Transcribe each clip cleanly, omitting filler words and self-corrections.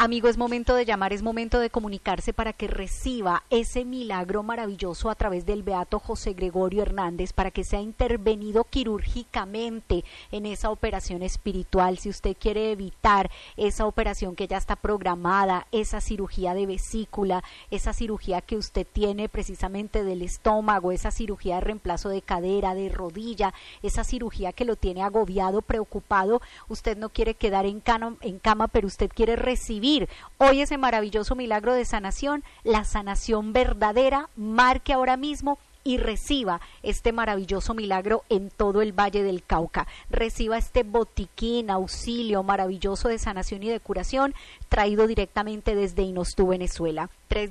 Amigo, es momento de llamar, es momento de comunicarse para que reciba ese milagro maravilloso a través del beato José Gregorio Hernández, para que sea intervenido quirúrgicamente en esa operación espiritual. Si usted quiere evitar esa operación que ya está programada, esa cirugía de vesícula, esa cirugía que usted tiene precisamente del estómago, esa cirugía de reemplazo de cadera, de rodilla, esa cirugía que lo tiene agobiado, preocupado, usted no quiere quedar en cama, pero usted quiere recibir hoy ese maravilloso milagro de sanación, la sanación verdadera. Marque ahora mismo y reciba este maravilloso milagro en todo el Valle del Cauca. Reciba este botiquín, auxilio maravilloso de sanación y de curación, traído directamente desde Inostú, Venezuela.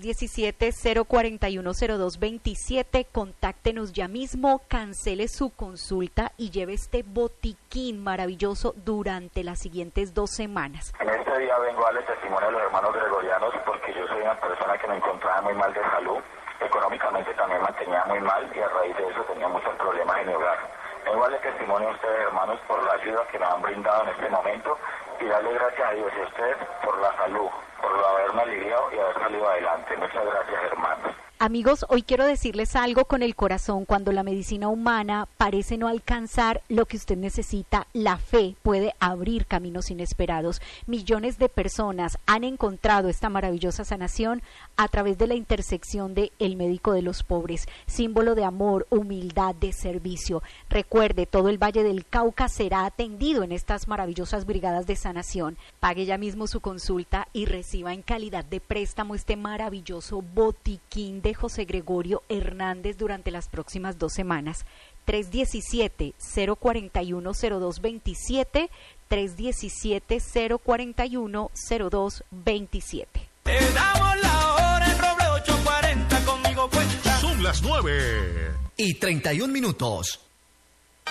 317-041-0227, contáctenos ya mismo, cancele su consulta y lleve este botiquín maravilloso durante las siguientes 2 semanas. En este día vengo a darle testimonio a los hermanos gregorianos porque yo soy una persona que me encontraba muy mal de salud. Económicamente también me mantenía muy mal y a raíz de eso tenía muchos problemas en mi hogar. Vengo a darle testimonio a ustedes, hermanos, por la ayuda que me han brindado en este momento y darle gracias a Dios y a ustedes por la salud, por haberme aliviado y haber salido adelante. Muchas gracias, hermanos. Amigos, hoy quiero decirles algo con el corazón. Cuando la medicina humana parece no alcanzar lo que usted necesita, la fe puede abrir caminos inesperados. Millones de personas han encontrado esta maravillosa sanación a través de la intersección de El Médico de los Pobres, símbolo de amor, humildad, de servicio. Recuerde, todo el Valle del Cauca será atendido en estas maravillosas brigadas de sanación. Pague ya mismo su consulta y reciba en calidad de préstamo este maravilloso botiquín de José Gregorio Hernández durante las próximas 2 semanas. 317-041-0227, 317-041-0227. Te damos la hora en Roble 840, conmigo cuenta. Son las 9:31.